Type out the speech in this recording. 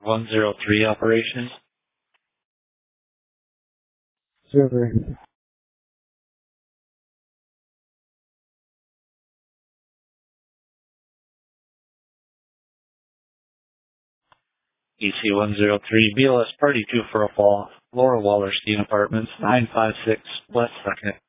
103 operations. Server. EC-103, BLS Party 2 for a fall. Laura Wallerstein Apartments, 956 West 2nd.